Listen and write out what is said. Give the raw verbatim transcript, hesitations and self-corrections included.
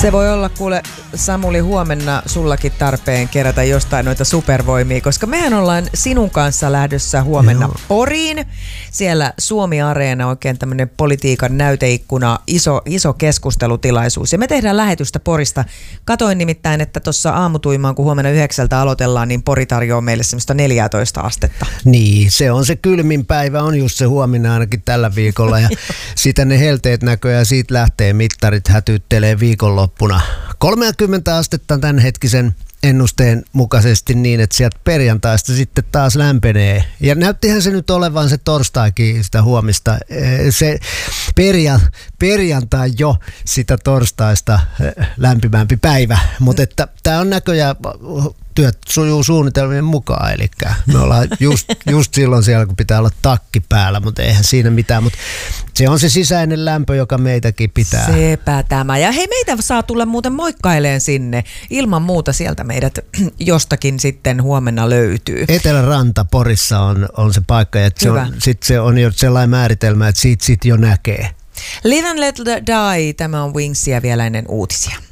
Se voi olla, kuule Samuli, huomenna sullakin tarpeen kerätä jostain noita supervoimia, koska mehän ollaan sinun kanssa lähdössä huomenna Joo. Poriin. Siellä Suomi-areena, oikein tämmöinen politiikan näyteikkuna, iso, iso keskustelutilaisuus. Ja me tehdään lähetystä Porista. Katoin nimittäin, että tuossa aamutuimaan, kun huomenna yhdeksältä aloitellaan, niin Pori tarjoaa meille semmoista neljätoista astetta. Niin, se on se kylmin päivä, on just se huomenna ainakin tällä viikolla. Ja sitä ne helteet näköjään ja siitä lähtee mittarit hätyttelee viikonloppuna. kolmekymmentä astetta tämänhetkisen ennusteen mukaisesti niin, että sieltä perjantaista sitten taas lämpenee. Ja näyttihän se nyt olevan se torstaikin sitä huomista. Se perja, perjantai jo sitä torstaista lämpimämpi päivä. Mutta että tämä on näköjään työt sujuu suunnitelmien mukaan, eli me ollaan just, just silloin siellä, kun pitää olla takki päällä, mutta eihän siinä mitään, mutta se on se sisäinen lämpö, joka meitäkin pitää. Sepä tämä. Ja hei, meitä saa tulla muuten moikkaileen sinne. Ilman muuta sieltä meidät jostakin sitten huomenna löytyy. Eteläranta Porissa on, on se paikka, ja se on, sit se on jo sellainen määritelmä, että siitä sit jo näkee. Live and Let Die, tämä on Wingsia vielä ennen uutisia.